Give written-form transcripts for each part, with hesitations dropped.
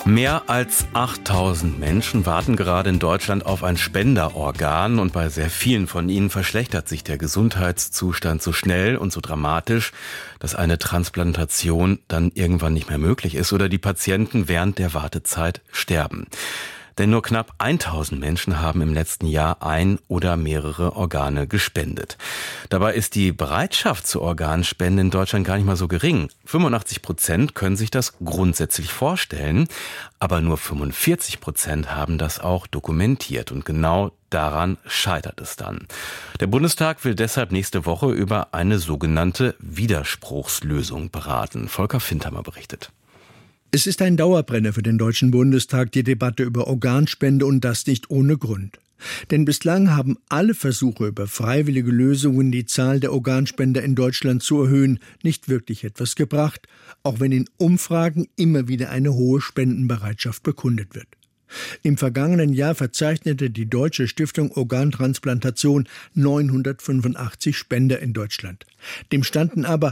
Mehr als 8000 Menschen warten gerade in Deutschland auf ein Spenderorgan und bei sehr vielen von ihnen verschlechtert sich der Gesundheitszustand so schnell und so dramatisch, dass eine Transplantation dann irgendwann nicht mehr möglich ist oder die Patienten während der Wartezeit sterben. Denn nur knapp 1000 Menschen haben im letzten Jahr ein oder mehrere Organe gespendet. Dabei ist die Bereitschaft zur Organspende in Deutschland gar nicht mal so gering. 85% können sich das grundsätzlich vorstellen, aber nur 45% haben das auch dokumentiert. Und genau daran scheitert es dann. Der Bundestag will deshalb nächste Woche über eine sogenannte Widerspruchslösung beraten. Volker Findhammer berichtet. Es ist ein Dauerbrenner für den Deutschen Bundestag, die Debatte über Organspende, und das nicht ohne Grund. Denn bislang haben alle Versuche über freiwillige Lösungen, die Zahl der Organspender in Deutschland zu erhöhen, nicht wirklich etwas gebracht, auch wenn in Umfragen immer wieder eine hohe Spendenbereitschaft bekundet wird. Im vergangenen Jahr verzeichnete die Deutsche Stiftung Organtransplantation 985 Spender in Deutschland. Dem standen aber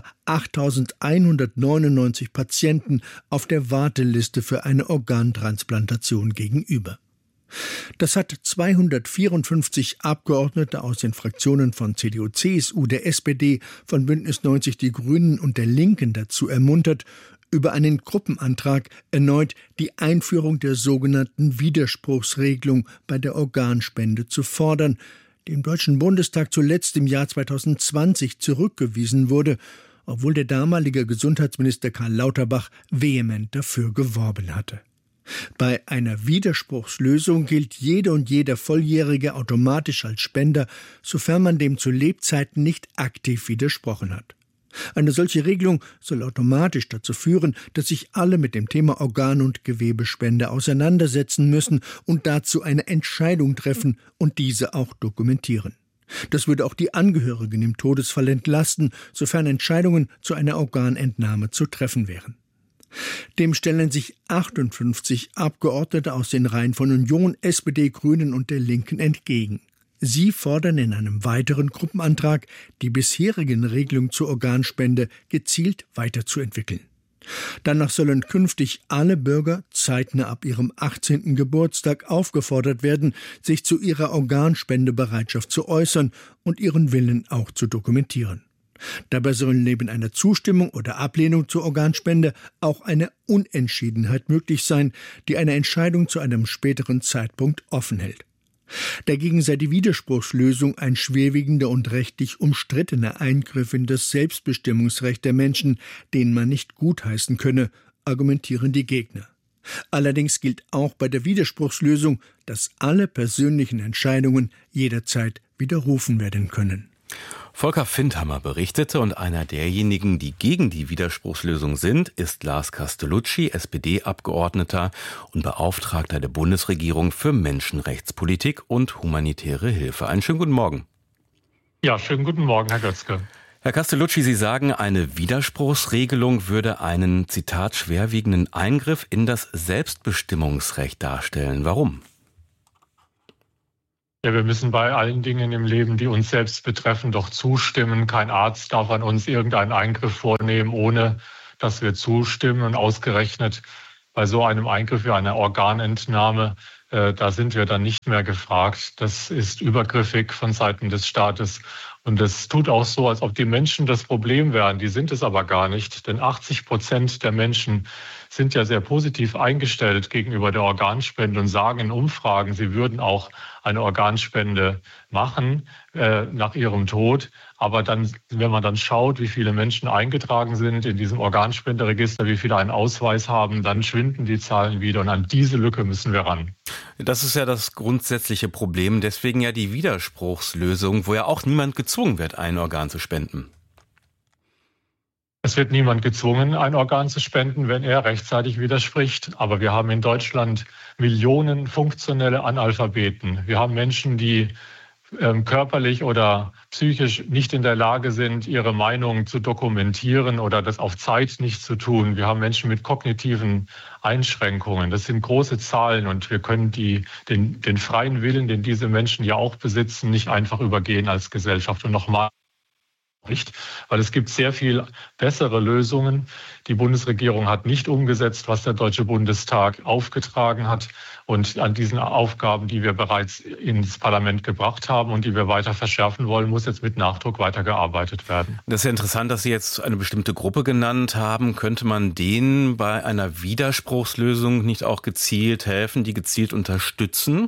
8.199 Patienten auf der Warteliste für eine Organtransplantation gegenüber. Das hat 254 Abgeordnete aus den Fraktionen von CDU, CSU, der SPD, von Bündnis 90 Die Grünen und der Linken dazu ermuntert, über einen Gruppenantrag erneut die Einführung der sogenannten Widerspruchsregelung bei der Organspende zu fordern, die im Deutschen Bundestag zuletzt im Jahr 2020 zurückgewiesen wurde, obwohl der damalige Gesundheitsminister Karl Lauterbach vehement dafür geworben hatte. Bei einer Widerspruchslösung gilt jede und jeder Volljährige automatisch als Spender, sofern man dem zu Lebzeiten nicht aktiv widersprochen hat. Eine solche Regelung soll automatisch dazu führen, dass sich alle mit dem Thema Organ- und Gewebespende auseinandersetzen müssen und dazu eine Entscheidung treffen und diese auch dokumentieren. Das würde auch die Angehörigen im Todesfall entlasten, sofern Entscheidungen zu einer Organentnahme zu treffen wären. Dem stellen sich 58 Abgeordnete aus den Reihen von Union, SPD, Grünen und der Linken entgegen. Sie fordern in einem weiteren Gruppenantrag, die bisherigen Regelungen zur Organspende gezielt weiterzuentwickeln. Danach sollen künftig alle Bürger zeitnah ab ihrem 18. Geburtstag aufgefordert werden, sich zu ihrer Organspendebereitschaft zu äußern und ihren Willen auch zu dokumentieren. Dabei soll neben einer Zustimmung oder Ablehnung zur Organspende auch eine Unentschiedenheit möglich sein, die eine Entscheidung zu einem späteren Zeitpunkt offen hält. Dagegen sei die Widerspruchslösung ein schwerwiegender und rechtlich umstrittener Eingriff in das Selbstbestimmungsrecht der Menschen, den man nicht gutheißen könne, argumentieren die Gegner. Allerdings gilt auch bei der Widerspruchslösung, dass alle persönlichen Entscheidungen jederzeit widerrufen werden können. Volker Findhammer berichtete, und einer derjenigen, die gegen die Widerspruchslösung sind, ist Lars Castellucci, SPD-Abgeordneter und Beauftragter der Bundesregierung für Menschenrechtspolitik und humanitäre Hilfe. Einen schönen guten Morgen. Ja, schönen guten Morgen, Herr Götzke. Herr Castellucci, Sie sagen, eine Widerspruchsregelung würde einen, Zitat, schwerwiegenden Eingriff in das Selbstbestimmungsrecht darstellen. Warum? Ja, wir müssen bei allen Dingen im Leben, die uns selbst betreffen, doch zustimmen. Kein Arzt darf an uns irgendeinen Eingriff vornehmen, ohne dass wir zustimmen. Und ausgerechnet bei so einem Eingriff wie einer Organentnahme, da sind wir dann nicht mehr gefragt. Das ist übergriffig von Seiten des Staates. Und es tut auch so, als ob die Menschen das Problem wären. Die sind es aber gar nicht. Denn 80% der Menschen sind ja sehr positiv eingestellt gegenüber der Organspende und sagen in Umfragen, sie würden auch eine Organspende machen nach ihrem Tod. Aber dann, wenn man dann schaut, wie viele Menschen eingetragen sind in diesem Organspenderegister, wie viele einen Ausweis haben, dann schwinden die Zahlen wieder. Und an diese Lücke müssen wir ran. Das ist ja das grundsätzliche Problem. Deswegen ja die Widerspruchslösung, wo ja auch niemand gezwungen wird, ein Organ zu spenden. Es wird niemand gezwungen, ein Organ zu spenden, wenn er rechtzeitig widerspricht. Aber wir haben in Deutschland Millionen funktionelle Analphabeten. Wir haben Menschen, die körperlich oder psychisch nicht in der Lage sind, ihre Meinung zu dokumentieren oder das auf Zeit nicht zu tun. Wir haben Menschen mit kognitiven Einschränkungen. Das sind große Zahlen und wir können den freien Willen, den diese Menschen ja auch besitzen, nicht einfach übergehen als Gesellschaft. Und nochmal, nicht, weil es gibt sehr viel bessere Lösungen. Die Bundesregierung hat nicht umgesetzt, was der Deutsche Bundestag aufgetragen hat. Und an diesen Aufgaben, die wir bereits ins Parlament gebracht haben und die wir weiter verschärfen wollen, muss jetzt mit Nachdruck weitergearbeitet werden. Das ist ja interessant, dass Sie jetzt eine bestimmte Gruppe genannt haben. Könnte man denen bei einer Widerspruchslösung nicht auch gezielt helfen, die gezielt unterstützen?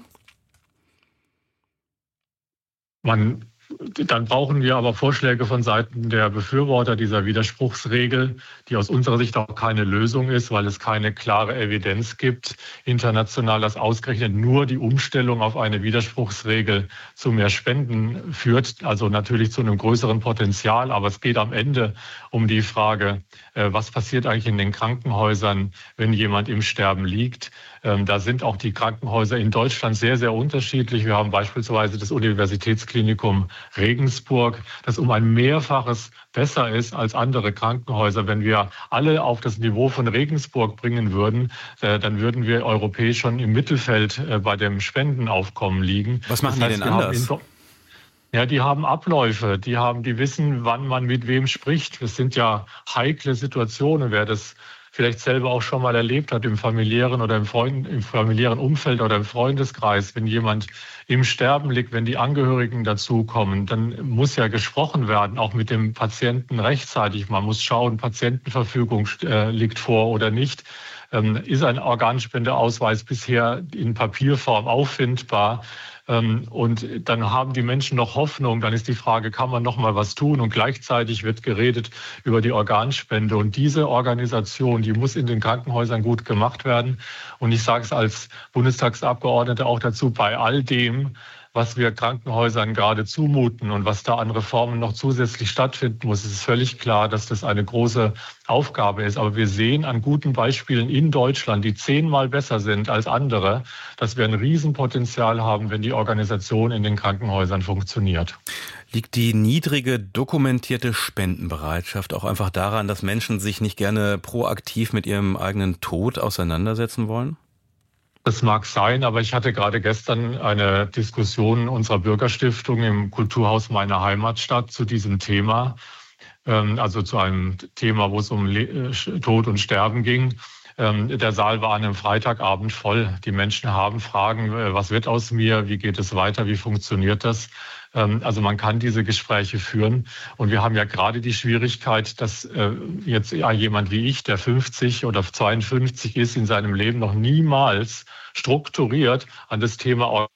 Dann brauchen wir aber Vorschläge von Seiten der Befürworter dieser Widerspruchsregel, die aus unserer Sicht auch keine Lösung ist, weil es keine klare Evidenz gibt international, dass ausgerechnet nur die Umstellung auf eine Widerspruchsregel zu mehr Spenden führt, also natürlich zu einem größeren Potenzial. Aber es geht am Ende um die Frage, was passiert eigentlich in den Krankenhäusern, wenn jemand im Sterben liegt. Da sind auch die Krankenhäuser in Deutschland sehr, sehr unterschiedlich. Wir haben beispielsweise das Universitätsklinikum Regensburg, das um ein Mehrfaches besser ist als andere Krankenhäuser. Wenn wir alle auf das Niveau von Regensburg bringen würden, dann würden wir europäisch schon im Mittelfeld bei dem Spendenaufkommen liegen. Was machen die denn anders? Ja, die haben Abläufe, die wissen, wann man mit wem spricht. Das sind ja heikle Situationen. Wer das vielleicht selber auch schon mal erlebt hat im familiären oder im familiären Umfeld oder im Freundeskreis, wenn jemand im Sterben liegt, wenn die Angehörigen dazukommen, dann muss ja gesprochen werden, auch mit dem Patienten rechtzeitig. Man muss schauen, Patientenverfügung liegt vor oder nicht. Ist ein Organspendeausweis bisher in Papierform auffindbar? Und dann haben die Menschen noch Hoffnung. Dann ist die Frage, kann man noch mal was tun? Und gleichzeitig wird geredet über die Organspende. Und diese Organisation, die muss in den Krankenhäusern gut gemacht werden. Und ich sage es als Bundestagsabgeordneter auch dazu, bei all dem, was wir Krankenhäusern gerade zumuten und was da an Reformen noch zusätzlich stattfinden muss, ist es völlig klar, dass das eine große Aufgabe ist. Aber wir sehen an guten Beispielen in Deutschland, die 10-mal besser sind als andere, dass wir ein Riesenpotenzial haben, wenn die Organisation in den Krankenhäusern funktioniert. Liegt die niedrige dokumentierte Spendenbereitschaft auch einfach daran, dass Menschen sich nicht gerne proaktiv mit ihrem eigenen Tod auseinandersetzen wollen? Das mag sein, aber ich hatte gerade gestern eine Diskussion unserer Bürgerstiftung im Kulturhaus meiner Heimatstadt zu diesem Thema, also zu einem Thema, wo es um Tod und Sterben ging. Der Saal war an einem Freitagabend voll. Die Menschen haben Fragen, was wird aus mir, wie geht es weiter, wie funktioniert das? Also man kann diese Gespräche führen. Und wir haben ja gerade die Schwierigkeit, dass jetzt jemand wie ich, der 50 oder 52 ist, in seinem Leben noch niemals strukturiert an das Thema.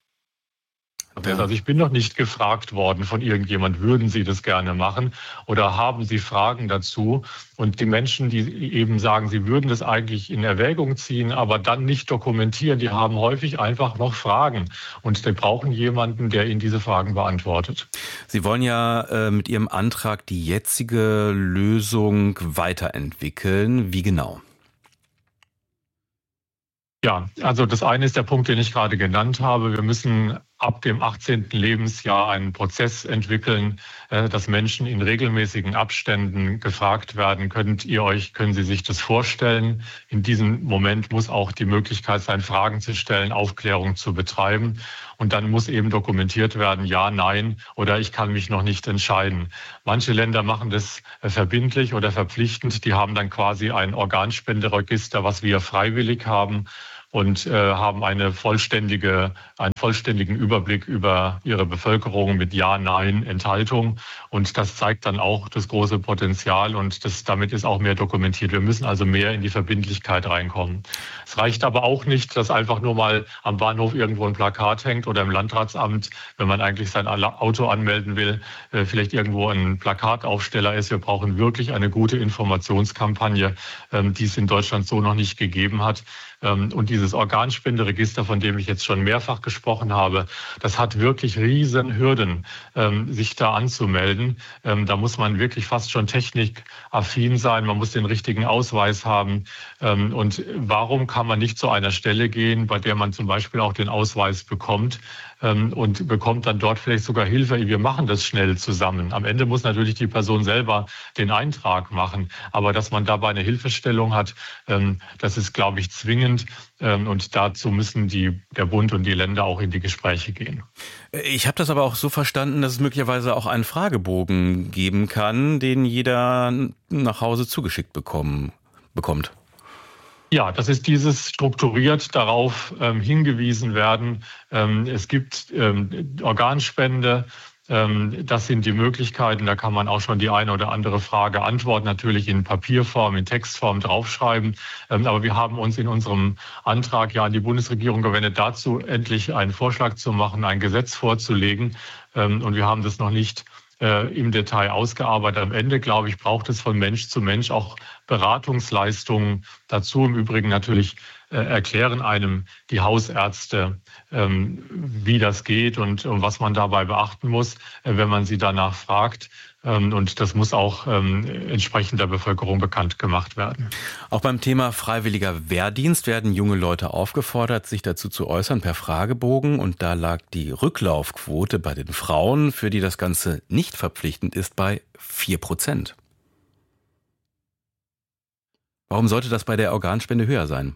Also ich bin noch nicht gefragt worden von irgendjemand, würden Sie das gerne machen oder haben Sie Fragen dazu? Und die Menschen, die eben sagen, sie würden das eigentlich in Erwägung ziehen, aber dann nicht dokumentieren, die haben häufig einfach noch Fragen. Und die brauchen jemanden, der ihnen diese Fragen beantwortet. Sie wollen ja mit Ihrem Antrag die jetzige Lösung weiterentwickeln. Wie genau? Ja, also das eine ist der Punkt, den ich gerade genannt habe. Wir müssen ab dem 18. Lebensjahr einen Prozess entwickeln, dass Menschen in regelmäßigen Abständen gefragt werden, können Sie sich das vorstellen? In diesem Moment muss auch die Möglichkeit sein, Fragen zu stellen, Aufklärung zu betreiben. Und dann muss eben dokumentiert werden, ja, nein, oder ich kann mich noch nicht entscheiden. Manche Länder machen das verbindlich oder verpflichtend. Die haben dann quasi ein Organspenderegister, was wir freiwillig haben, und haben einen vollständigen Überblick über ihre Bevölkerung mit Ja, Nein, Enthaltung. Und das zeigt dann auch das große Potenzial und damit ist auch mehr dokumentiert. Wir müssen also mehr in die Verbindlichkeit reinkommen. Es reicht aber auch nicht, dass einfach nur mal am Bahnhof irgendwo ein Plakat hängt oder im Landratsamt, wenn man eigentlich sein Auto anmelden will, vielleicht irgendwo ein Plakataufsteller ist. Wir brauchen wirklich eine gute Informationskampagne, die es in Deutschland so noch nicht gegeben hat. Und dieses Organspenderegister, von dem ich jetzt schon mehrfach gesprochen habe, das hat wirklich riesen Hürden, sich da anzumelden. Da muss man wirklich fast schon technikaffin sein. Man muss den richtigen Ausweis haben. Und warum kann man nicht zu einer Stelle gehen, bei der man zum Beispiel auch den Ausweis bekommt und bekommt dann dort vielleicht sogar Hilfe? Wir machen das schnell zusammen. Am Ende muss natürlich die Person selber den Eintrag machen. Aber dass man dabei eine Hilfestellung hat, das ist, glaube ich, zwingend. Und dazu müssen der Bund und die Länder auch in die Gespräche gehen. Ich habe das aber auch so verstanden, dass es möglicherweise auch einen Fragebogen geben kann, den jeder nach Hause zugeschickt bekommt. Ja, das ist dieses strukturiert darauf hingewiesen werden. Es gibt Organspende. Das sind die Möglichkeiten. Da kann man auch schon die eine oder andere Frage antworten, natürlich in Papierform, in Textform draufschreiben. Aber wir haben uns in unserem Antrag ja an die Bundesregierung gewendet, dazu endlich einen Vorschlag zu machen, ein Gesetz vorzulegen. Und wir haben das noch nicht im Detail ausgearbeitet. Am Ende, glaube ich, braucht es von Mensch zu Mensch auch Beratungsleistungen dazu. Im Übrigen natürlich erklären einem die Hausärzte, wie das geht und was man dabei beachten muss, wenn man sie danach fragt. Und das muss auch entsprechend der Bevölkerung bekannt gemacht werden. Auch beim Thema freiwilliger Wehrdienst werden junge Leute aufgefordert, sich dazu zu äußern per Fragebogen. Und da lag die Rücklaufquote bei den Frauen, für die das Ganze nicht verpflichtend ist, bei 4%. Warum sollte das bei der Organspende höher sein?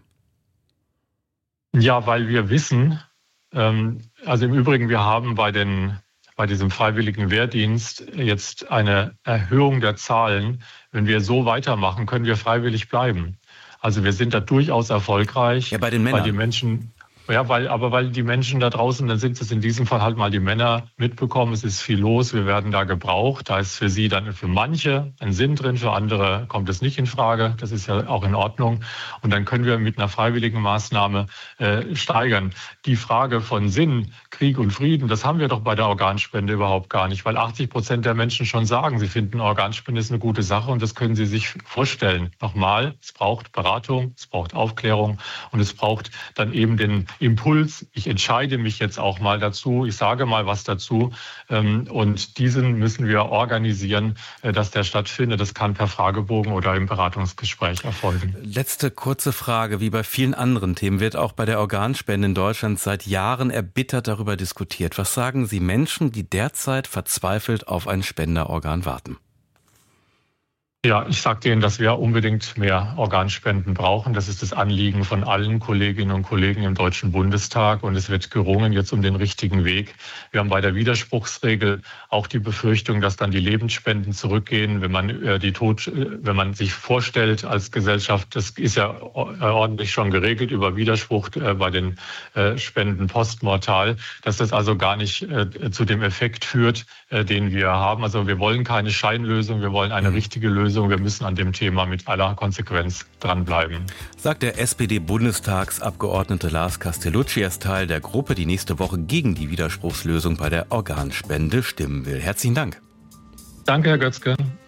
Ja, weil wir wissen, also im Übrigen, wir haben bei diesem freiwilligen Wehrdienst jetzt eine Erhöhung der Zahlen. Wenn wir so weitermachen, können wir freiwillig bleiben. Also wir sind da durchaus erfolgreich. Ja, bei den Männern. Weil die Menschen, weil die Menschen da draußen, dann sind es in diesem Fall halt mal die Männer, mitbekommen, es ist viel los, wir werden da gebraucht. Da ist für sie dann für manche ein Sinn drin, für andere kommt es nicht in Frage. Das ist ja auch in Ordnung. Und dann können wir mit einer freiwilligen Maßnahme steigern. Die Frage von Sinn, Krieg und Frieden, das haben wir doch bei der Organspende überhaupt gar nicht, weil 80% der Menschen schon sagen, sie finden Organspende ist eine gute Sache und das können sie sich vorstellen. Nochmal, es braucht Beratung, es braucht Aufklärung und es braucht dann eben den Impuls, ich entscheide mich jetzt auch mal dazu, ich sage mal was dazu und diesen müssen wir organisieren, dass der stattfindet. Das kann per Fragebogen oder im Beratungsgespräch erfolgen. Letzte kurze Frage. Wie bei vielen anderen Themen wird auch bei der Organspende in Deutschland seit Jahren erbittert darüber diskutiert. Was sagen Sie Menschen, die derzeit verzweifelt auf ein Spenderorgan warten? Ja, ich sage Ihnen, dass wir unbedingt mehr Organspenden brauchen. Das ist das Anliegen von allen Kolleginnen und Kollegen im Deutschen Bundestag. Und es wird gerungen jetzt um den richtigen Weg. Wir haben bei der Widerspruchsregel auch die Befürchtung, dass dann die Lebensspenden zurückgehen, wenn man sich vorstellt als Gesellschaft, das ist ja ordentlich schon geregelt über Widerspruch bei den Spenden postmortal, dass das also gar nicht zu dem Effekt führt, den wir haben. Also wir wollen keine Scheinlösung, wir wollen eine richtige Lösung. Wir müssen an dem Thema mit aller Konsequenz dranbleiben. Sagt der SPD-Bundestagsabgeordnete Lars Castellucci. Er ist Teil der Gruppe, die nächste Woche gegen die Widerspruchslösung bei der Organspende stimmen will. Herzlichen Dank. Danke, Herr Götzke.